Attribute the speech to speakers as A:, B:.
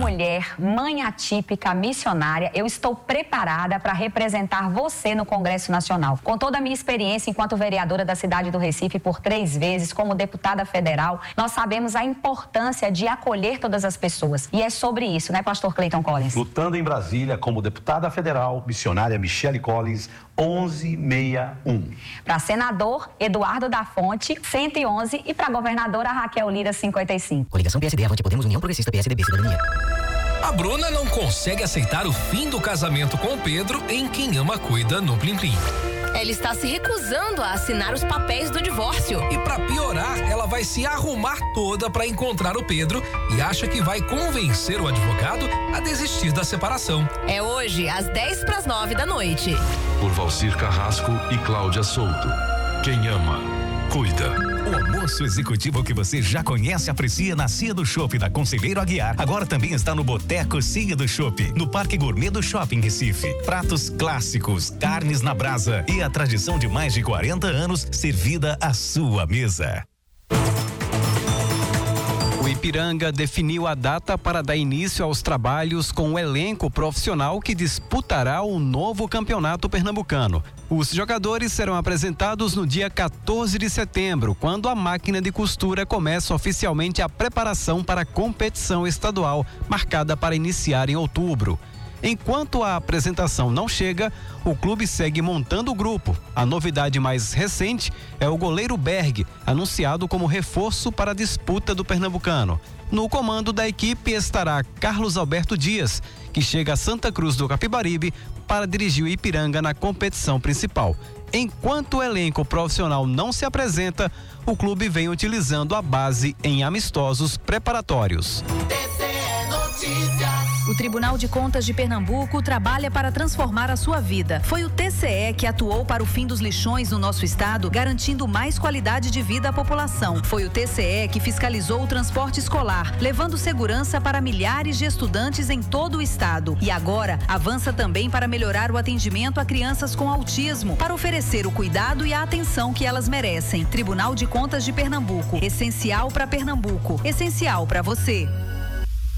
A: mulher, mãe atípica, missionária, eu estou preparada para representar você no Congresso Nacional. Com toda a minha experiência enquanto vereadora da cidade do Recife por 3 vezes, como deputada federal, nós sabemos a importância de acolher todas as pessoas. E é sobre isso, né, pastor Clayton Collins?
B: Lutando em Brasília como deputada federal, missionária Michele Collins, 1161.
A: Para senador Eduardo da Fonte, 111, e para governadora Raquel Lira, 55.
C: Coligação PSD, Avante, Podemos, União Progressista, PSDB, Cidadania.
D: A Bruna não consegue aceitar o fim do casamento com o Pedro em Quem Ama Cuida no Plim Plim.
E: Ela está se recusando a assinar os papéis do divórcio.
D: E pra piorar, ela vai se arrumar toda pra encontrar o Pedro e acha que vai convencer o advogado a desistir da separação.
E: É hoje, às 10:50 da noite.
F: Por Valcir Carrasco e Cláudia Souto. Quem ama, cuida.
G: O almoço executivo que você já conhece e aprecia na Cia do Chopp da Conselheiro Aguiar, agora também está no Boteco Cia do Chopp, no Parque Gourmet do Shopping Recife. Pratos clássicos, carnes na brasa e a tradição de mais de 40 anos servida à sua mesa.
H: O Ipiranga definiu a data para dar início aos trabalhos com o elenco profissional que disputará o novo campeonato pernambucano. Os jogadores serão apresentados no dia 14 de setembro, quando a máquina de costura começa oficialmente a preparação para a competição estadual, marcada para iniciar em outubro. Enquanto a apresentação não chega, o clube segue montando o grupo. A novidade mais recente é o goleiro Berg, anunciado como reforço para a disputa do Pernambucano. No comando da equipe estará Carlos Alberto Dias, que chega a Santa Cruz do Capibaribe para dirigir o Ipiranga na competição principal. Enquanto o elenco profissional não se apresenta, o clube vem utilizando a base em amistosos preparatórios.
I: O Tribunal de Contas de Pernambuco trabalha para transformar a sua vida. Foi o TCE que atuou para o fim dos lixões no nosso estado, garantindo mais qualidade de vida à população. Foi o TCE que fiscalizou o transporte escolar, levando segurança para milhares de estudantes em todo o estado. E agora avança também para melhorar o atendimento a crianças com autismo, para oferecer o cuidado e a atenção que elas merecem. Tribunal de Contas de Pernambuco. Essencial para Pernambuco. Essencial para você.